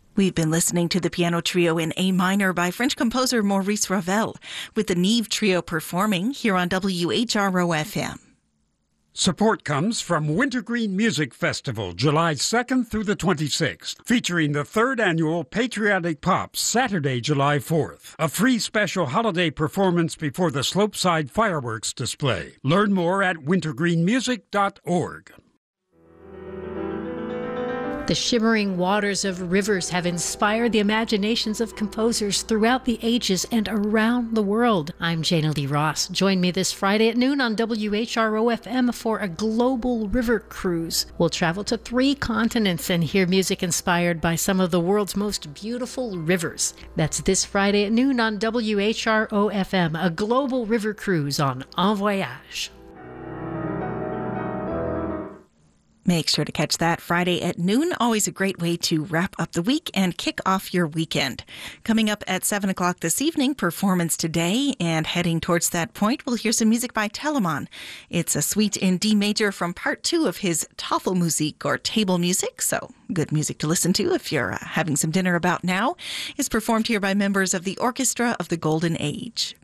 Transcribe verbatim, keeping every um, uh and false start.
We've been listening to the piano trio in A minor by French composer Maurice Ravel, with the Neve Trio performing here on W H R O F M. Support comes from Wintergreen Music Festival, July second through the twenty-sixth, featuring the third annual Patriotic Pops, Saturday, July fourth. A free special holiday performance before the Slopeside fireworks display. Learn more at wintergreen music dot org. The shimmering waters of rivers have inspired the imaginations of composers throughout the ages and around the world. I'm Jana Lee Ross. Join me this Friday at noon on W H R O F M for a global river cruise. We'll travel to three continents and hear music inspired by some of the world's most beautiful rivers. That's this Friday at noon on W H R O F M, a global river cruise on En Voyage. Make sure to catch that Friday at noon. Always a great way to wrap up the week and kick off your weekend. Coming up at seven o'clock this evening, Performance Today. And heading towards that point, we'll hear some music by Telemann. It's a suite in D major from part two of his Tafelmusik, or table music. So good music to listen to if you're uh, having some dinner about now. It's performed here by members of the Orchestra of the Golden Age.